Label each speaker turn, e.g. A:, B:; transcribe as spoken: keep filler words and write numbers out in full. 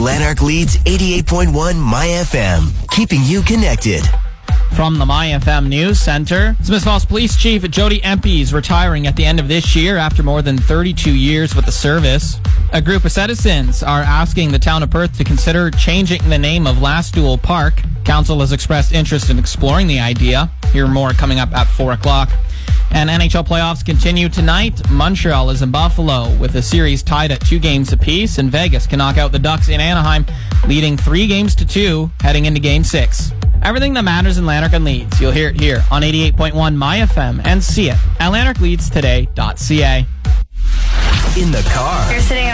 A: Lanark Leeds eighty-eight point one My F M, keeping you connected.
B: From the My F M News Center, Smith Falls Police Chief Jody Empey is retiring at the end of this year after more than thirty-two years with the service. A group of citizens are asking the town of Perth to consider changing the name of Lastool Park. Council has expressed interest in exploring the idea. Hear more coming up at four o'clock. And N H L playoffs continue tonight. Montreal is in Buffalo with the series tied at two games apiece, and Vegas can knock out the Ducks in Anaheim, leading three games to two, heading into Game six. Everything that matters in Lanark and Leeds, you'll hear it here on eighty-eight point one My F M and see it at lanark leeds today dot c a.
A: In the car.
C: You're sitting